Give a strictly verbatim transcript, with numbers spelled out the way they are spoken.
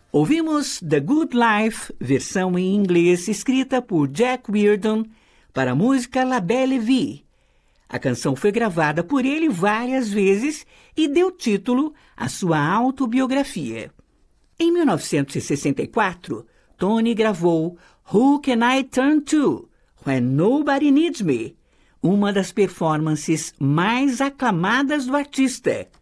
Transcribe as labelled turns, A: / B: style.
A: Ouvimos The Good Life, versão em inglês, escrita por Jack Reardon, para a música La Belle Vie. A canção foi gravada por ele várias vezes e deu título à sua autobiografia. Em mil novecentos e sessenta e quatro, Tony gravou Who Can I Turn To When Nobody Needs Me, uma das performances mais aclamadas do artista.